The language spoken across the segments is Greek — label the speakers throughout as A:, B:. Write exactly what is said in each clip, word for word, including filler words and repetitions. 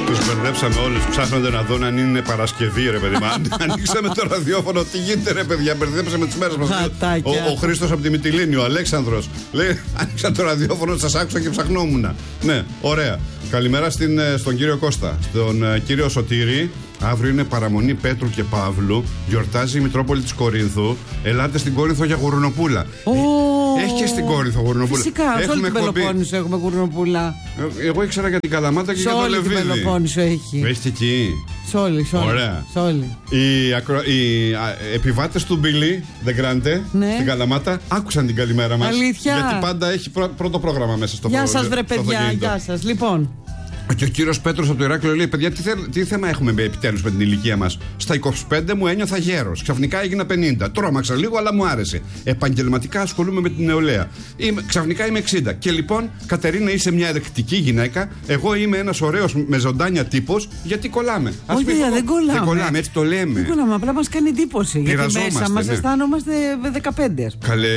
A: Τους μπερδέψαμε όλους. Ψάχνονται να δουν αν είναι Παρασκευή, ρε παιδί. Ανοίξαμε το ραδιόφωνο. Τι γίνεται, ρε παιδιά, μπερδέψαμε τις μέρες μας. Ο, ο Χρήστος από τη Μυτιλήνη, ο Αλέξανδρος. Λέει, άνοιξα το ραδιόφωνο, σας άκουσα και ψαχνόμουν. Ναι, ωραία. Καλημέρα στην, στον κύριο Κώστα. Στον κύριο Σωτήρη. Αύριο είναι παραμονή Πέτρου και Παύλου. Γιορτάζει η Μητρόπολη της Κορίνθου. Ελάτε στην Κόρινθο για γουρνοπούλα.
B: Oh.
A: Έχει και στην Κόρινθο γουρνοπούλα.
B: Φυσικά, σε όλη την Πελοπόννησο έχουμε γουρνοπούλα.
A: Εγώ ήξερα για την Καλαμάτα και σε για το Λεβίδι. Σε όλη την Πελοπόννησο
B: έχει.
A: Έχει και εκεί.
B: Σε όλη, σε όλη.
A: Ωραία.
B: Σε όλη.
A: Οι, ακρο... οι επιβάτες του Μπιλί, δεν Grande,
B: ναι.
A: στην Καλαμάτα, άκουσαν την καλημέρα μας.
B: Αλήθεια.
A: Γιατί πάντα έχει πρω... πρώτο πρόγραμμα μέσα στο
B: Γεια σας,
A: βρε
B: παιδιά, γεια σας. Λοιπόν.
A: Και ο κύριος Πέτρος από το Ηράκλειο λέει: παιδιά, τι, θε, τι θέμα έχουμε επιτέλους με την ηλικία μας. Στα είκοσι πέντε μου ένιωθα γέρος. Ξαφνικά έγινα πενήντα. Τρόμαξα λίγο, αλλά μου άρεσε. Επαγγελματικά ασχολούμαι με την νεολαία. Είμαι, ξαφνικά είμαι εξήντα. Και λοιπόν, Κατερίνα, είσαι μια ερεκτική γυναίκα. Εγώ είμαι ένας ωραίος με ζωντάνια τύπος. Γιατί κολλάμε.
B: Ας Όχι, δεν, δεν κολλάμε.
A: Δεν κολλάμε, έτσι το λέμε.
B: Δεν κολλάμε, απλά μας κάνει εντύπωση. Γιατί μέσα μας ναι. αισθάνομαστε δεκαπέντε, ας πούμε.
A: Καλέ.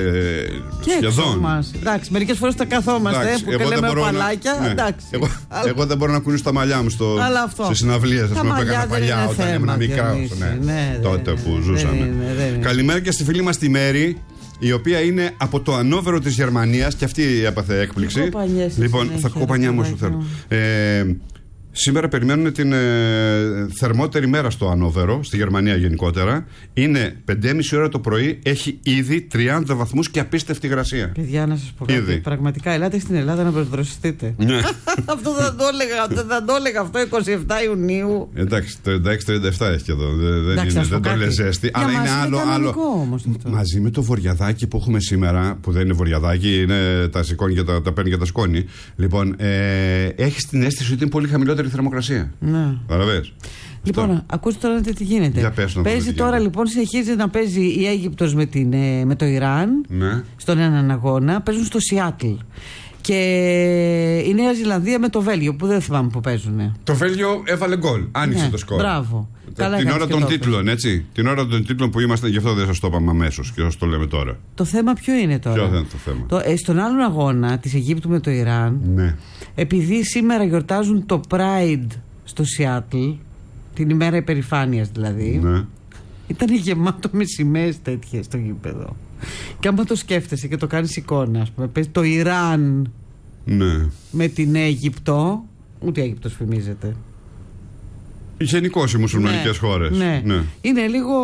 B: Και έξω μας. Εντάξει, μερικές φορές τα καθόμαστε που λέμε παλάκια. Εντάξει.
A: Εγώ δεν μπορώ να κουνήσω τα μαλλιά μου στο, σε συναυλίες που έκανα παλιά όταν ήμουν μικρά. Ναι, ναι, τότε ναι, που ζούσαμε. Ναι, ναι, ναι. Καλημέρα και στη φίλη μας τη Μέρη, η οποία είναι από το Ανόβερο της Γερμανίας και αυτή έπαθε έκπληξη. Λοιπόν, θα κοπανιά μου σου θέλω. Ε, Σήμερα περιμένουν την ε, θερμότερη μέρα στο Ανόβερο, στη Γερμανία γενικότερα. Είναι πέντε και μισή ώρα το πρωί, έχει ήδη τριάντα βαθμούς και απίστευτη υγρασία.
B: Παιδιά, να σας πω κάτι. Πραγματικά, ελάτε στην Ελλάδα να προσδροσιστείτε.
A: Ναι.
B: Αυτό δεν το έλεγα, δεν το έλεγα αυτό είκοσι επτά Ιουνίου.
A: Εντάξει, τριάντα έξι τριάντα επτά έχει και εδώ. Δεν, Εντάξει, είναι, δεν το λέει ζέστη. Αλλά είναι άλλο. άλλο μαζί με το βοριαδάκι που έχουμε σήμερα, που δεν είναι βοριαδάκι, είναι τα σηκώνει και τα, τα παίρνει και τα σκόνη. Λοιπόν, ε, έχει την αίσθηση ότι είναι πολύ χαμηλότερη η θερμοκρασία.
B: Ναι.
A: Παραβες.
B: Λοιπόν, αυτό. Ακούστε τώρα τι γίνεται.
A: Για πες, να
B: παίζει τώρα γίνεται. Λοιπόν, συνεχίζει να παίζει η Αίγυπτος με, την, με το Ιράν.
A: Ναι.
B: Στον έναν αγώνα. Παίζουν στο Σιάτλ. Και η Νέα Ζηλανδία με το Βέλγιο, που δεν θυμάμαι που παίζουν.
A: Το Βέλγιο έβαλε γκολ. Άνοιξε
B: ναι,
A: το σκορ.
B: Μπράβο. Καλά,
A: την ώρα των τίτλων, έτσι. Την ώρα των τίτλων που είμαστε, γι' αυτό δεν σας το είπαμε αμέσως και σας το λέμε τώρα.
B: Το θέμα ποιο είναι τώρα.
A: Ποιο είναι το θέμα.
B: Το, ε, στον άλλον αγώνα της Αιγύπτου με το Ιράν,
A: ναι.
B: επειδή σήμερα γιορτάζουν το Pride στο Σιάτλ, την ημέρα υπερηφάνειας δηλαδή,
A: ναι.
B: ήταν γεμάτο με σημαίες τέτοιες στο γήπεδο. Και άμα το σκέφτεσαι και το κάνεις εικόνα, ας πούμε, παίζει το Ιράν
A: ναι.
B: με την Αίγυπτο, ούτε η Αίγυπτος φημίζεται.
A: Γενικώς οι μουσουλμανικές
B: ναι,
A: χώρες.
B: Ναι.
A: ναι.
B: Είναι λίγο.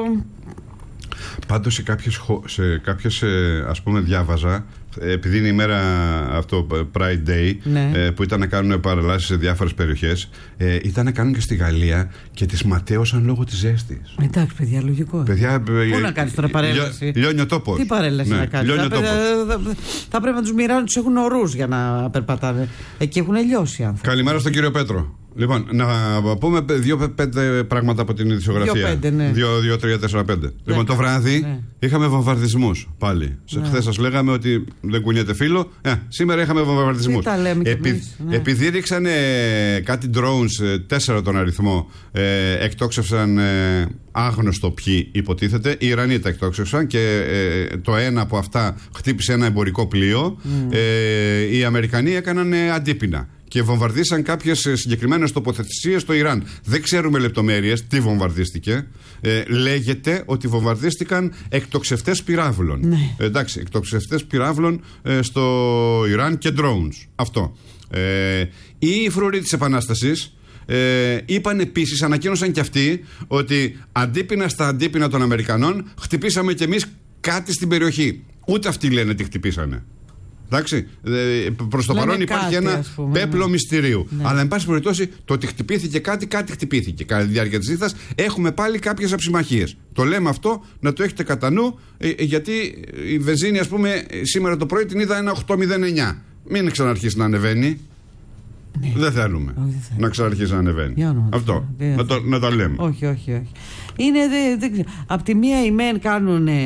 A: Πάντως σε κάποιες, σε κάποιες ας πούμε διάβαζα, επειδή είναι η μέρα αυτό Pride Day,
B: ναι.
A: ε, που ήταν να κάνουν παρελάσεις σε διάφορες περιοχές, ε, ήταν να κάνουν και στη Γαλλία και τις ματέωσαν λόγω της ζέστης.
B: Εντάξει, παιδιά, λογικό.
A: Παιδιά,
B: πού ε, να κάνεις τώρα παρέλαση.
A: Λιώνει ο τόπος.
B: Τι παρέλαση ναι, να κάνεις. Θα, θα, θα πρέπει να τους μοιράζουν, τους έχουν ορούς για να περπατάνε. Εκεί έχουν λιώσει οι άνθρωποι.
A: Καλημέρα στον κύριο Πέτρο. Λοιπόν, να πούμε δύο-πέντε πράγματα από την ειδησιογραφία.
B: Δύο-πέντε, ναι.
A: Δύο-τρία-τέσσερα-πέντε. Ναι, λοιπόν, το βράδυ ναι. είχαμε βομβαρδισμούς πάλι. Ναι. Χθες σας λέγαμε ότι δεν κουνιέται φύλλο. Ε, σήμερα είχαμε βομβαρδισμούς. Επει... Ναι. Επειδή ρίξανε κάτι drones, τέσσερα τον αριθμό, ε, εκτόξευσαν ε, άγνωστο ποιοι υποτίθεται. Οι Ιρανοί τα εκτόξευσαν και ε, το ένα από αυτά χτύπησε ένα εμπορικό πλοίο. Mm. Ε, οι Αμερικανοί έκαναν ε, αντίπεινα και βομβαρδίσαν κάποιες συγκεκριμένες τοποθεσίες στο Ιράν. Δεν ξέρουμε λεπτομέρειες τι βομβαρδίστηκε. Ε, λέγεται ότι βομβαρδίστηκαν εκτοξευτές πυράβλων.
B: Ναι.
A: Ε, εντάξει, εκτοξευτές πυράβλων ε, στο Ιράν και drones. Αυτό. Ε, οι φρουροί της Επανάστασης ε, είπαν επίσης, ανακοίνωσαν και αυτοί, ότι αντίπεινα στα αντίπεινα των Αμερικανών χτυπήσαμε κι εμείς κάτι στην περιοχή. Ούτε αυτοί λένε τι χτυπήσανε. Εντάξει, προς το παρόν υπάρχει κάτι, ένα πούμε, πέπλο ναι. μυστηρίου. Ναι. Αλλά, εν πάση περιπτώσει, το ότι χτυπήθηκε κάτι, κάτι χτυπήθηκε. Κατά τη διάρκεια της νύχτας έχουμε πάλι κάποιες αψημαχίες. Το λέμε αυτό, να το έχετε κατά νου, γιατί η βενζίνη, ας πούμε, σήμερα το πρωί την είδα ένα οκτώ μηδέν εννιά. Μην ξαναρχίσει να ανεβαίνει. Ναι. Δεν θέλουμε όχι, δεν να ξαναρχίσει να ανεβαίνει. Να αυτό. Δεν να, το, να τα λέμε.
B: Όχι, όχι, όχι. Είναι, δεν, δεν ξέρω. Απ' τη μία οι μεν κάνουν. Ε...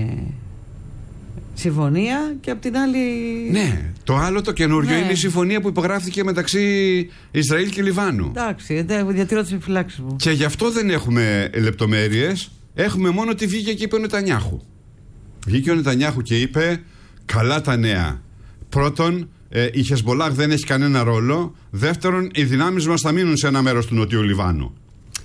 B: συμφωνία και απ' την άλλη.
A: Ναι, το άλλο το καινούριο ναι. είναι η συμφωνία που υπογράφηκε μεταξύ Ισραήλ και Λιβάνου.
B: Εντάξει, διατηρώ τις επιφυλάξεις μου.
A: Και γι' αυτό δεν έχουμε λεπτομέρειες. Έχουμε μόνο ότι βγήκε και είπε ο Νετανιάχου. Βγήκε ο Νετανιάχου και είπε: καλά τα νέα. Πρώτον, ε, η Χεσμολάχ δεν έχει κανένα ρόλο. Δεύτερον, οι δυνάμεις μας θα μείνουν σε ένα μέρος του Νοτιού Λιβάνου.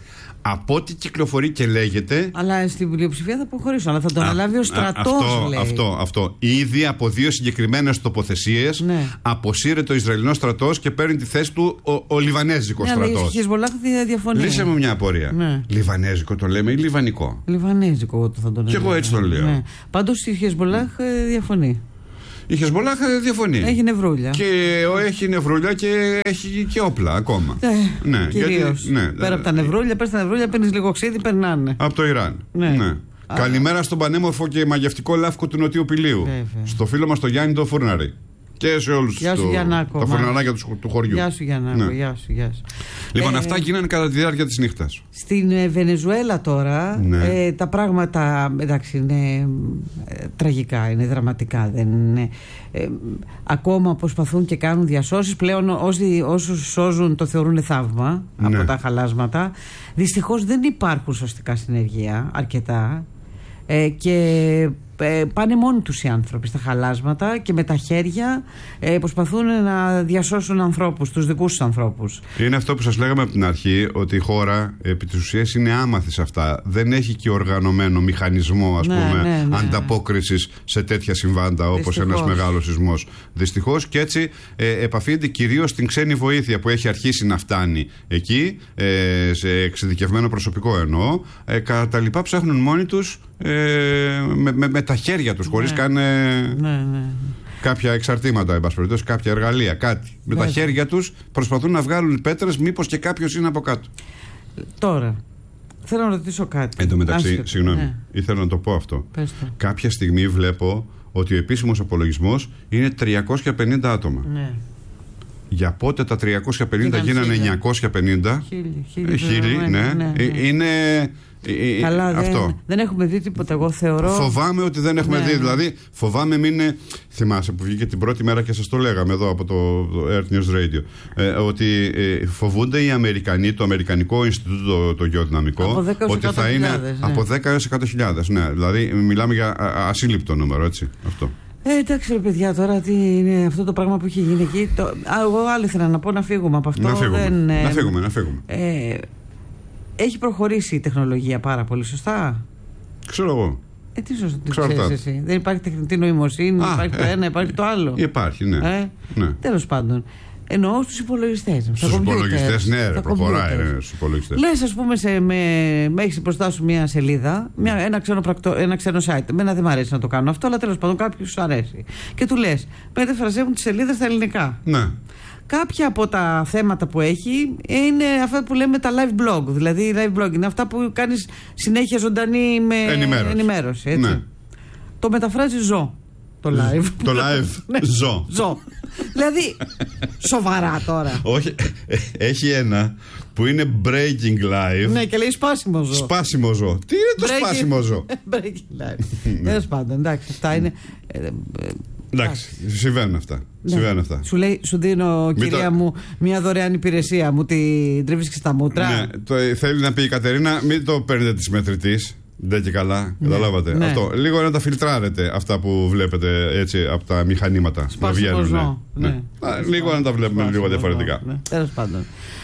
A: Από ό,τι κυκλοφορεί και λέγεται.
B: Αλλά στην πλειοψηφία θα προχωρήσουν. Αλλά θα τον αναλάβει ο στρατός.
A: Αυτό,
B: λέει.
A: αυτό, αυτό. Ήδη από δύο συγκεκριμένες τοποθεσίες
B: ναι.
A: αποσύρεται ο Ισραηλινός στρατός και παίρνει τη θέση του ο, ο Λιβανέζικος
B: ναι,
A: στρατός.
B: Η Χεσμολάχ διαφωνεί.
A: Λύσε μου μια απορία.
B: Ναι.
A: Λιβανέζικο το λέμε ή λιβανικό?
B: Λιβανέζικο θα τον
A: Και εγώ έτσι το λέω. Ναι.
B: Πάντως η Χεσμολάχ διαφωνεί.
A: Η Χεσμολάχ διαφωνεί.
B: Έχει νευρούλια.
A: Και έχει νευρούλια και έχει και όπλα ακόμα.
B: Ε,
A: ναι,
B: κυρίως.
A: Γιατί, ναι,
B: πέρα από τα νευρούλια, πέρα στα νευρούλια, παίρνει λίγο ξύδι, περνάνε.
A: Από το Ιράν.
B: Ναι.
A: ναι. Καλημέρα στον πανέμορφο και μαγευτικό λάφκο του Νοτιού Πηλίου.
B: Βέβαια.
A: Στο φίλο μας τον Γιάννη το Φούρναρη. Και σε όλους
B: το, τα
A: φουρναράκια του, του χωριού.
B: Γεια σου Γιαννάκο, ναι. γεια σου, γεια σου.
A: Λοιπόν,
B: ε,
A: αυτά γίνανε κατά τη διάρκεια της νύχτας.
B: Στην ε, Βενεζουέλα τώρα ναι. ε, τα πράγματα εντάξει είναι ε, τραγικά, είναι δραματικά. Δεν είναι, ε, ακόμα προσπαθούν και κάνουν διασώσεις. Πλέον όσοι, όσους σώζουν το θεωρούν θαύμα ναι. από τα χαλάσματα. Δυστυχώς δεν υπάρχουν σωστικά συνεργεία αρκετά ε, και πάνε μόνοι τους οι άνθρωποι στα χαλάσματα και με τα χέρια ε, προσπαθούν να διασώσουν ανθρώπους, τους δικούς τους ανθρώπους.
A: Είναι αυτό που σας λέγαμε από την αρχή, ότι η χώρα επί της ουσίας είναι άμαθη σε αυτά. Δεν έχει και οργανωμένο μηχανισμό ας ναι, πούμε, ναι, ναι. ανταπόκρισης σε τέτοια συμβάντα όπως δυστυχώς. Ένας μεγάλος σεισμός. Δυστυχώς, και έτσι ε, επαφείται κυρίως στην ξένη βοήθεια που έχει αρχίσει να φτάνει εκεί, ε, σε εξειδικευμένο προσωπικό εννοώ. Ε, κατά τα λοιπά ψάχνουν μόνοι τους ε, με, με, με τα χέρια τους, χωρίς ναι. καν ναι, ναι. κάποια εξαρτήματα, εν πάση περιπτώσει, κάποια εργαλεία, κάτι. Με ναι. τα χέρια τους προσπαθούν να βγάλουν πέτρες, μήπως και κάποιος είναι από κάτω.
B: Τώρα, θέλω να ρωτήσω κάτι.
A: Εν τω μεταξύ, συγγνώμη, ναι. ήθελα να το πω αυτό. Κάποια στιγμή βλέπω ότι ο επίσημος απολογισμός είναι τριακόσια πενήντα άτομα. Ναι. Για πότε τα τριακόσια πενήντα γίνανε εννιακόσια πενήντα?
B: Χίλιοι, χίλιοι,
A: χίλιοι ναι. ναι, ναι. Είναι...
B: Καλά,
A: αυτό.
B: Δεν, δεν έχουμε δει τίποτα. Εγώ θεωρώ.
A: Φοβάμαι ότι δεν έχουμε ναι. δει. Δηλαδή, φοβάμαι μην είναι. Θυμάσαι που βγήκε την πρώτη μέρα και σας το λέγαμε εδώ από το, το Earth News Radio. Ε, ότι ε, φοβούνται οι Αμερικανοί, το Αμερικανικό Ινστιτούτο το Γεωδυναμικό, ότι θα είναι
B: ναι.
A: από δέκα έως εκατό χιλιάδες. Ναι, δηλαδή, μιλάμε για α, ασύλληπτο νούμερο, έτσι. Αυτό.
B: Ε, εντάξει ρε παιδιά, τώρα τι είναι αυτό το πράγμα που έχει γίνει εκεί. Το, α, εγώ άλλο ήθελα να πω να φύγουμε από αυτό.
A: Να φύγουμε,
B: δεν, ε,
A: να φύγουμε, να φύγουμε.
B: Ε, έχει προχωρήσει η τεχνολογία πάρα πολύ, σωστά?
A: Ξέρω εγώ.
B: Ε, τι σωστά, τι ξέρεις εσύ? Δεν υπάρχει τεχνητή νοημοσύνη,
A: Α,
B: υπάρχει ε, το ένα, υπάρχει το άλλο.
A: Υπάρχει, ναι. Ε, ναι.
B: Τέλος πάντων. Εννοώ στους υπολογιστές.
A: Στους υπολογιστές, ναι, ρε, προχωράει ναι, στους υπολογιστές.
B: Λες, ας πούμε, σε, με, με έχεις μπροστά σου μια σελίδα, μια, ένα, ξένο πρακτο, ένα ξένο site. Εμένα δεν μου αρέσει να το κάνω αυτό, αλλά τέλος πάντων κάποιους σου αρέσει. Και του λες, μετέφρασέ μου τη σελίδα στα ελληνικά.
A: Ναι.
B: Κάποια από τα θέματα που έχει είναι αυτά που λέμε τα live blog. Δηλαδή, live blog είναι αυτά που κάνεις συνέχεια ζωντανή με
A: ενημέρωση.
B: ενημέρωση έτσι. Ναι. Το μεταφράζει ζω. Το live.
A: Το live ζω.
B: Ζω. Δηλαδή, σοβαρά τώρα.
A: Όχι, έχει ένα που είναι breaking live.
B: Ναι, και λέει σπάσιμο ζω.
A: Σπάσιμο ζω. Τι είναι το breaking, σπάσιμο ζω?
B: Breaking live. Τέλος πάντων, εντάξει, αυτά είναι.
A: Εντάξει, συμβαίνουν αυτά. Ναι. Συμβαίνουν αυτά.
B: Σου λέει, σου δίνω, Μην κυρία το... μου, μια δωρεάν υπηρεσία. Μου την τρίβεις και στα μούτρα.
A: Ναι, το, θέλει να πει η Κατερίνα, μην το παίρνετε της μετρητής. Δεν και καλά, ναι, καταλάβατε. Ναι. Αυτό. Λίγο να τα φιλτράρετε αυτά που βλέπετε έτσι από τα μηχανήματα. Να βγαίνουν. Ναι. Ναι. Ναι. Λίγο να τα βλέπουμε Σπάσιμο λίγο διαφορετικά.
B: Ναι. Τέλος πάντων.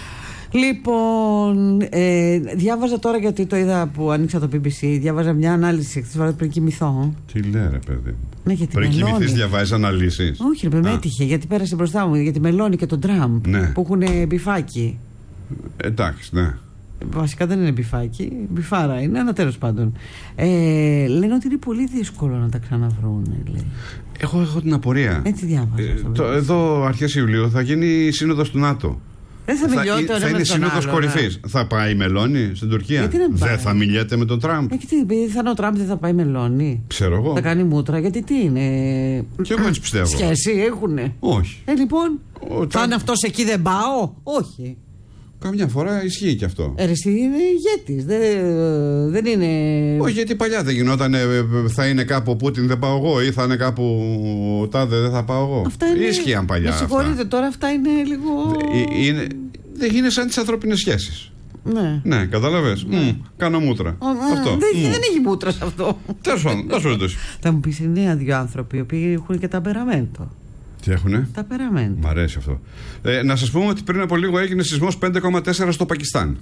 B: Λοιπόν, ε, διάβαζα τώρα, γιατί το είδα που ανοίξα το μπι μπι σι, διάβαζα μια ανάλυση χθες βράδυ πριν κοιμηθώ.
A: Τι λέει ρε παιδί?
B: Ναι, για τη
A: πριν
B: Μελώνη.
A: Κοιμηθείς διαβάζεις αναλύσεις?
B: Όχι ρε παιδί, με έτυχε, γιατί πέρασε μπροστά μου για τη Μελώνη και τον Τραμπ, ναι, που έχουν μπιφάκι.
A: Εντάξει, ναι.
B: Βασικά δεν είναι μπιφάκι, μπιφάρα είναι, αλλά τέλος πάντων. Ε, λένε ότι είναι πολύ δύσκολο να τα ξαναβρούν. Λέει.
A: Εγώ έχω την απορία.
B: Έτσι διάβαζα.
A: Ε, το, εδώ αρχές Ιουλίου θα γίνει η σύνοδος του ΝΑΤΟ.
B: Δεν θα μιλιόταν με τον
A: Θα είναι σύνοδος κορυφής. Ναι. Θα πάει η Μελώνη στην Τουρκία? Δεν θα μιλιέται με τον Τραμπ?
B: Ε, τι, επειδή θα είναι ο Τραμπ, δεν θα πάει η Μελώνη?
A: Ξέρω εγώ.
B: Θα κάνει μούτρα, γιατί τι είναι?
A: Και εγώ έτσι πιστεύω.
B: Σχέση έχουνε?
A: Όχι.
B: Ε, λοιπόν,
A: ο
B: θα
A: Τραμπ...
B: είναι αυτός εκεί, δεν πάω? Όχι.
A: Καμιά φορά ισχύει και αυτό.
B: Ε, εσύ είναι ηγέτης, δεν, δεν είναι.
A: Όχι, γιατί παλιά δεν γινόταν. Θα είναι κάπου ο Πούτιν, δεν πάω εγώ, ή θα είναι κάπου ο Τάδε, δεν θα πάω εγώ.
B: Αυτά είναι.
A: Ίσχυαν παλιά.
B: Με συγχωρείτε, τώρα αυτά είναι λίγο.
A: Ε, είναι, δεν είναι σαν τις ανθρώπινες σχέσεις.
B: Ναι.
A: Ναι, κατάλαβες. Ναι. Mm, κάνω μούτρα.
B: Α, αυτό. Δεν, mm. δεν έχει μούτρα σε αυτό.
A: Τέλος πάντων,
B: θα μου πεις, είναι δύο άνθρωποι οι οποίοι έχουν και ταμπεραμέντο.
A: Τι έχουνε?
B: Τα περαμέντα.
A: Μ' αρέσει αυτό. Ε, να σας πούμε ότι πριν από λίγο έγινε σεισμός πέντε κόμμα τέσσερα στο Πακιστάν.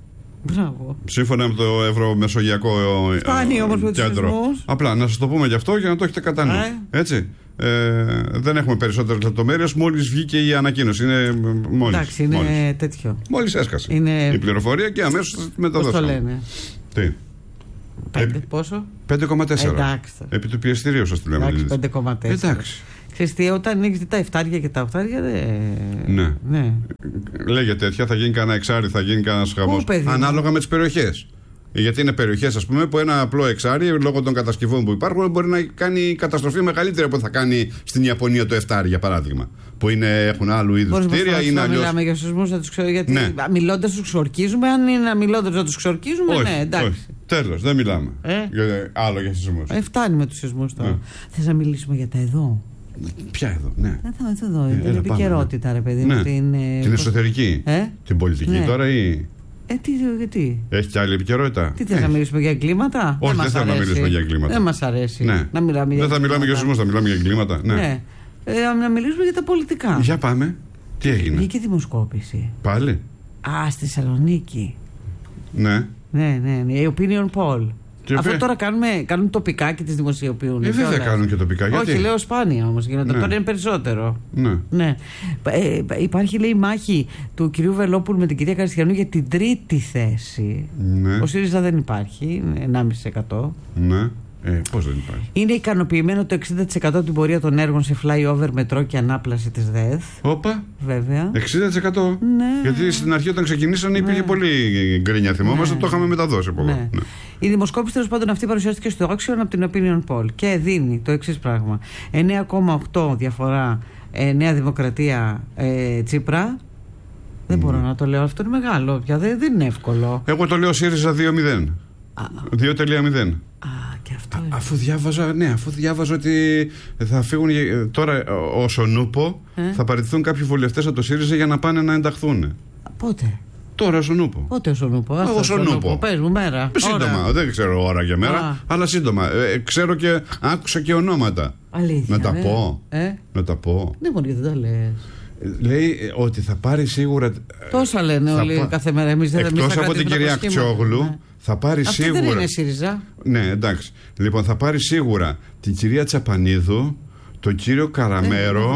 B: Μπράβο.
A: Σύμφωνα με το Ευρωμεσογειακό
B: Φτάνει όμως με τους σεισμούς.
A: Απλά να σας το πούμε γι' αυτό για να το έχετε κατά νου. Έτσι. Ε, δεν έχουμε περισσότερες λεπτομέρειες. Μόλις βγήκε η ανακοίνωση. Είναι μόλις.
B: Εντάξει, είναι μόλις. τέτοιο.
A: Μόλις έσκασε
B: είναι...
A: η πληροφορία και αμέσως μεταδώσαμε.
B: Πώς το λένε?
A: Τι?
B: Πέντε, πόσο?
A: πέντε κόμμα τέσσερα.
B: Εντάξει.
A: Επί του πιεστηρίου σας τη λέμε.
B: Εντάξει, πέντε κόμμα τέσσερα.
A: Εντάξει.
B: Ξέρεις τι, όταν ανοίξεις τα εφτάρια και τα οχτάρια δεν...
A: Ναι.
B: ναι.
A: Λέγε τέτοια, θα γίνει κανένα εξάρι, θα γίνει κανένα χαμός. Ανάλογα με τις περιοχές. Γιατί είναι περιοχές, ας πούμε, που ένα απλό εξάρι, λόγω των κατασκευών που υπάρχουν, μπορεί να κάνει καταστροφή μεγαλύτερη από ό,τι θα κάνει στην Ιαπωνία το εφτάρι, για παράδειγμα. Που είναι, έχουν άλλου είδους κτίρια.
B: Να μιλάμε για σεισμούς, να τους ξε... γιατί ναι. μιλώντας τους ξορκίζουμε. Αν είναι μιλώντας να τους ξορκίζουμε,
A: όχι,
B: ναι, εντάξει.
A: Όχι. Τέλος, δεν μιλάμε.
B: Ε?
A: Για, άλλο για σεισμούς.
B: Ε, φτάνει με τους σεισμούς τώρα. Ε. Θες να μιλήσουμε για τα εδώ?
A: Ποια εδώ, ναι.
B: Εδώ, εδώ, ε, την επικαιρότητα, ναι. ρε παιδί μου.
A: Ναι.
B: Την,
A: την εσωτερική.
B: Ε?
A: Την πολιτική ναι. τώρα ή.
B: Ε, τι, γιατί.
A: Έχει και άλλη επικαιρότητα.
B: Τι θες να μιλήσουμε για εγκλήματα?
A: Όχι, δεν θέλω να μιλήσουμε για εγκλήματα.
B: Δεν μας αρέσει.
A: Ναι.
B: Να μιλάμε για
A: δεν θα μιλάμε για σεισμούς, θα μιλάμε για εγκλήματα. Ναι.
B: ναι. Ε, να μιλήσουμε για τα πολιτικά.
A: Για πάμε. Τι έγινε?
B: Βγήκε δημοσκόπηση.
A: Πάλι.
B: Α, στη Θεσσαλονίκη.
A: Ναι.
B: Ναι, ναι, ναι. Η Opinion Poll.
A: Και
B: Αυτό
A: πέ...
B: τώρα κάνουμε, κάνουν τοπικά και τις δημοσιοποιούν.
A: Ε, βέβαια κάνουν και τοπικά. Γιατί?
B: Όχι, λέω σπάνια όμως γίνονται.
A: Ναι.
B: Τώρα είναι περισσότερο.
A: Ναι.
B: ναι. Ε, υπάρχει, λέει, μάχη του κυρίου Βελόπουλου με την κυρία Καριστιανού για την τρίτη θέση.
A: Ναι.
B: Ο ΣΥΡΙΖΑ δεν υπάρχει, είναι ενάμιση τοις εκατό.
A: Ναι. Ε, πώς δεν υπάρχει?
B: Είναι ικανοποιημένο το εξήντα τοις εκατό από την πορεία των έργων σε flyover, μετρό και ανάπλαση της ΔΕΘ.
A: Όπα.
B: Βέβαια.
A: εξήντα τοις εκατό.
B: Ναι.
A: Γιατί στην αρχή όταν ξεκινήσαν υπήρχε ναι. πολύ γκρίνια, θυμόμαστε, ναι. το είχαμε μεταδώσει από εδώ.
B: Ναι. Ναι. Η δημοσκόπηση τέλος πάντων αυτή παρουσιάστηκε στο Auction από την Opinion Poll και δίνει το εξής πράγμα. εννέα κόμμα οκτώ διαφορά ε, Νέα Δημοκρατία ε, Τσίπρα. Δεν mm. μπορώ να το λέω, αυτό είναι μεγάλο πια, δεν, δεν είναι εύκολο.
A: Εγώ το λέω ΣΥΡΙΖΑ δύο μηδέν. δύο κόμμα μηδέν.
B: Α, και αυτό είναι.
A: Α, αφού διάβαζα, ναι, αφού διάβαζα ότι θα φύγουν τώρα ως ο Νούπο, ε? θα παραιτηθούν κάποιοι βουλευτές από το ΣΥΡΙΖΑ για να πάνε να ενταχθούν.
B: Πότε?
A: Τώρα ως ο Νούπο.
B: Πότε ως ο Νούπο?
A: Ως ο Νούπο.
B: Πες μου μέρα.
A: Σύντομα,
B: ώρα.
A: δεν ξέρω ώρα για μέρα, Α. αλλά σύντομα. Ε, ξέρω και άκουσα και ονόματα.
B: Αλήθεια,
A: να τα
B: ναι.
A: πω.
B: Ε?
A: Να τα πω.
B: Δεν μπορεί, δεν τα λες.
A: Λέει ότι θα πάρει σίγουρα.
B: Τόσα λένε όλοι πα... κάθε μέρα. Εμείς δεν
A: Εκτός από την κυρία Κτσόγλου, ναι. θα πάρει
B: αυτή
A: σίγουρα.
B: Δεν είναι ΣΥΡΙΖΑ.
A: Ναι, εντάξει. Λοιπόν, θα πάρει σίγουρα την κυρία Τσαπανίδου, τον κύριο Καραμέρο.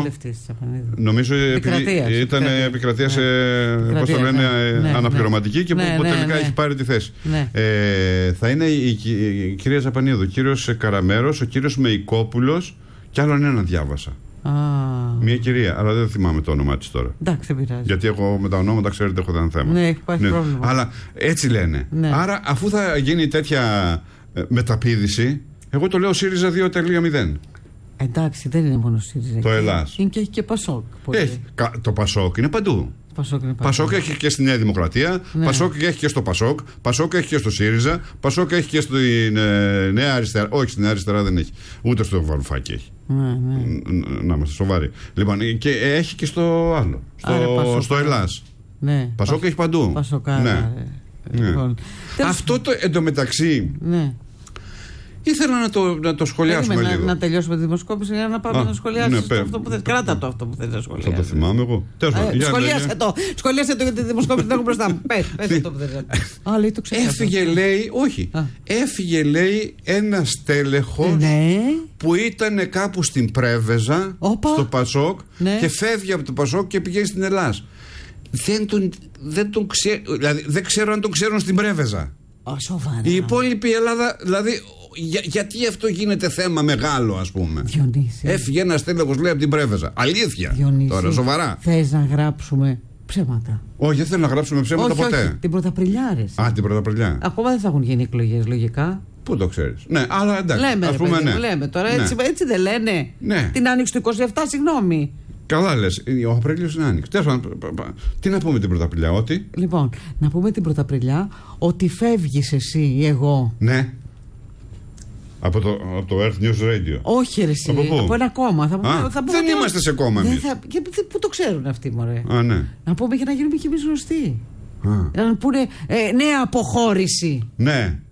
A: Νομίζω ότι ήταν επικρατεία σε. Ναι. Πώς το λένε, ναι, αναπληρωματική ναι. και που, ναι, που τελικά ναι, ναι. έχει πάρει τη θέση.
B: Ναι.
A: Ε, θα είναι η, η, η κυρία Τσαπανίδου, ο κύριος Καραμέρος, ο κύριος Μεϊκόπουλος και άλλον έναν διάβασα.
B: Ah.
A: Μια κυρία, αλλά δεν θυμάμαι το όνομά της τώρα.
B: Εντάξει, δεν πειράζει.
A: Γιατί εγώ με τα ονόματα, ξέρετε, έχω ένα θέμα.
B: Ναι, υπάρχει ναι. πρόβλημα.
A: Αλλά έτσι λένε. Ναι. Άρα, αφού θα γίνει τέτοια μεταπήδηση, εγώ το λέω ΣΥΡΙΖΑ δύο κόμμα μηδέν.
B: Εντάξει, δεν είναι μόνο ΣΥΡΙΖΑ.
A: Το Ελλάς.
B: Είναι και έχει και Πασόκ.
A: Έχει. Το Πασόκ είναι παντού.
B: Πασόκ, είναι
A: Πασόκ έχει και στη Νέα Δημοκρατία, ναι. Πασόκ έχει και στο Πασόκ, Πασόκ έχει και στο ΣΥΡΙΖΑ, Πασόκ έχει και στην ε, Νέα Αριστερά. Όχι, στην Νέα Αριστερά δεν έχει. Ούτε στο Βαρουφάκι έχει.
B: Ναι, ναι.
A: Να είμαστε σοβαροί. Λοιπόν, και έχει και στο άλλο. Στο, Άρα, στο Ελλάς.
B: Ναι.
A: Πασόκ έχει παντού.
B: Πασόκ,
A: ναι. Ναι. Λοιπόν. Αυτό το εντωμεταξύ.
B: Ναι.
A: Ήθελα να το, να το σχολιάσουμε
B: Περίμενε,
A: λίγο.
B: Να, να τελειώσουμε τη δημοσκόπηση για να πάμε Α, να σχολιάσεις ναι, αυτό που θες. Κράτα το αυτό που θες να σχολιάσεις.
A: Θα το θυμάμαι εγώ.
B: Ε, σχολιάσε το. Σχολιάσε το για τη δημοσκόπηση. Δεν έχω μπροστά μου. Πες, πες αυτό που θες. Α, λέει το ξέχασα.
A: Έφυγε, λέει, όχι. Α. Έφυγε, λέει, ένας τέλεχος
B: ναι.
A: που ήταν κάπου στην Πρέβεζα,
B: Οπα.
A: στο Πασόκ
B: ναι.
A: και φεύγει από το Πασόκ και πηγαίνει στην Ελλάδα. Δεν τον, δεν τον ξέρω, δηλαδή δεν ξέρω αν τον ξέρουν στην Πρέβεζα.
B: Α, σοβαρά.
A: Η υπόλοιπη Ελλάδα, δηλαδή. Για, γιατί αυτό γίνεται θέμα μεγάλο, ας πούμε.
B: Διονύση.
A: Έφυγε ένας τέλεχος, λέει, από την Πρέβεζα. Αλήθεια.
B: Διονύση.
A: Τώρα, σοβαρά.
B: Θες να γράψουμε ψέματα?
A: Όχι, δεν θέλω να γράψουμε ψέματα
B: όχι,
A: ποτέ.
B: Όχι, την Πρωταπριλιά, ρε.
A: Α, την Πρωταπριλιά.
B: Ακόμα δεν θα έχουν γίνει εκλογές, λογικά.
A: Πού το ξέρεις? Ναι, αλλά εντάξει.
B: Λέμε,
A: ας
B: ρε,
A: πούμε,
B: παιδί,
A: ναι.
B: λέμε τώρα.
A: Ναι.
B: Έτσι, έτσι δεν λένε.
A: Ναι.
B: Την άνοιξη του είκοσι επτά, συγγνώμη.
A: Καλά λες, ο Απρίλιος είναι άνοιξη. Τέλος πάντων, τι να πούμε την Πρωταπριλιά, ότι.
B: Λοιπόν, να πούμε την Πρωταπριλιά ότι φεύγεις εσύ ή εγώ.
A: Ναι. Από το, από το Earth News Radio.
B: Όχι, ρε, εσύ. Από, από ένα κόμμα. Θα,
A: Α,
B: θα
A: δεν
B: πω,
A: είμαστε σε κόμμα εμείς.
B: Θα, και, πού το ξέρουν αυτοί, μωρέ.
A: Α, ναι.
B: Να πούμε για να γίνουμε και εμείς γνωστοί. Α. Να πούνε ε, νέα αποχώρηση.
A: Ναι.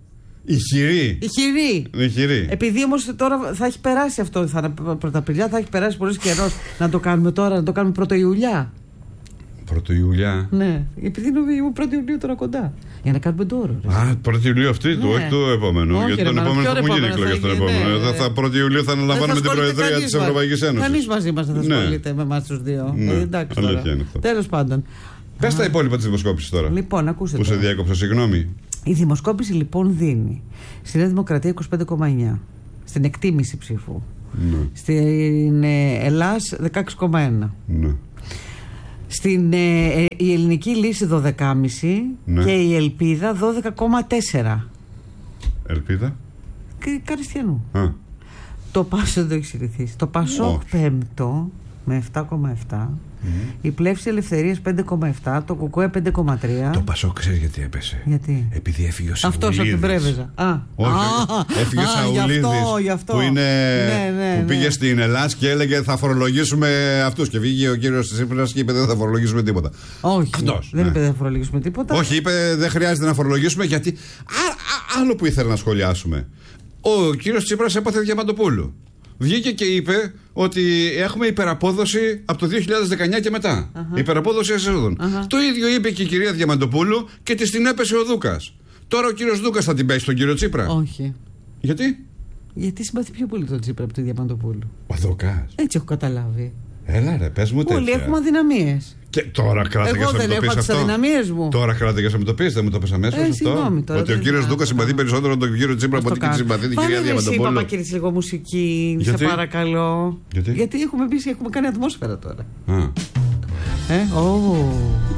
A: Ηχηρή.
B: Ηχηρή.
A: Ηχηρή.
B: Επειδή όμως τώρα θα έχει περάσει αυτό, θα είναι πρωταπριλιά, θα έχει περάσει πολύ καιρός. Να το κάνουμε τώρα, να το κάνουμε πρωτοϊουλιά.
A: Πρωτοϊουλιά.
B: Ναι, επειδή είναι η πρώτη Ιουλίου τώρα κοντά. Για να κάνουμε δώρο.
A: Α, πρώτη Ιουλίου αυτή του,
B: ναι.
A: όχι του επόμενου.
B: Όχι,
A: γιατί
B: ρε,
A: τον επόμενο θα μου γίνει εκλογέ τον επόμενο.
B: Ναι.
A: Θα πρώτη Ιουλίου θα αναλαμβάνουμε την Προεδρία τη Ευρωπαϊκή Ένωση.
B: Κανείς μαζί μας δεν θα ασχολείται ναι. με εμάς τους δύο.
A: Ναι.
B: Ε, εντάξει τώρα. Τέλος πάντων.
A: Πες τα υπόλοιπα της δημοσκόπησης τώρα.
B: Λοιπόν, ακούστε.
A: Που
B: τώρα.
A: σε διάκοψα, συγγνώμη.
B: Η δημοσκόπηση λοιπόν δίνει στη Νέα Δημοκρατία είκοσι πέντε κόμμα εννιά στην εκτίμηση ψήφου.
A: Ναι.
B: Στην ε, Ελλάς δεκαέξι κόμμα ένα.
A: Ναι.
B: Στην ε, η Ελληνική Λύση δώδεκα κόμμα πέντε ναι. και η Ελπίδα δώδεκα κόμμα τέσσερα.
A: Ελπίδα.
B: Και Καριστιανού.
A: Α.
B: Το Πάσο δεν το έχει συνηθίσει. Το Πασόκ πέμπτο με επτά κόμμα επτά. Mm. Η Πλεύση Ελευθερίας πέντε κόμμα επτά. Το Κουκουέ πέντε κόμμα τρία.
A: Το Πασόκ ξέρει γιατί έπεσε.
B: Γιατί?
A: Επειδή έφυγε ο Σαουλίδης.
B: Αυτός από την Πρέβεζα. Α,
A: όχι, α, έφυγε ο Σαουλίδης.
B: Γι' αυτό, γι' αυτό.
A: Που, είναι,
B: ναι, ναι,
A: που πήγε
B: ναι.
A: στην Ελλάδα και έλεγε θα φορολογήσουμε αυτούς. Και βγήκε ο κύριος Τσίπρας και είπε δεν θα φορολογήσουμε τίποτα.
B: Όχι.
A: Αυτός,
B: δεν
A: ναι.
B: είπε δεν θα φορολογήσουμε τίποτα.
A: Όχι, είπε δεν χρειάζεται να φορολογήσουμε γιατί. Α, α, άλλο που ήθελα να σχολιάσουμε. Ο κύριος Τσίπρας έπαθε Διαμαντοπούλου. Βγήκε και είπε ότι έχουμε υπεραπόδοση από το δύο χιλιάδες δεκαεννιά και μετά. Uh-huh. Υπεραπόδοση εσόδων. Uh-huh. Το ίδιο είπε και η κυρία Διαμαντοπούλου και της την έπεσε ο Δούκας. Τώρα ο κύριος Δούκας θα την πέσει τον κύριο Τσίπρα.
B: Όχι.
A: Γιατί?
B: Γιατί συμπαθεί πιο πολύ τον Τσίπρα από τη Διαμαντοπούλου.
A: Ο Δούκας.
B: Έτσι έχω καταλάβει.
A: Έλα ρε, πες μου τέτοια.
B: Όλοι έχουμε αδυναμίες.
A: Και τώρα κράτηκες να μου το πεις αυτό.
B: Μου.
A: Τώρα κράτηκες να μου το πεις, δεν μου το πες αμέσως
B: ε,
A: αυτό.
B: Συγγνώμη, τώρα,
A: ότι ο κύριος Δούκας συμπαθεί περισσότερο τον κύριο Τσίπρα από ότι και συμπαθεί την κυρία Διαμαντοπούλου.
B: Πάμε και λίγο μουσική,
A: γιατί?
B: σε παρακαλώ.
A: Γιατί?
B: Γιατί έχουμε μπει, έχουμε κάνει ατμόσφαιρα τώρα.
A: Α.
B: Ε, oh.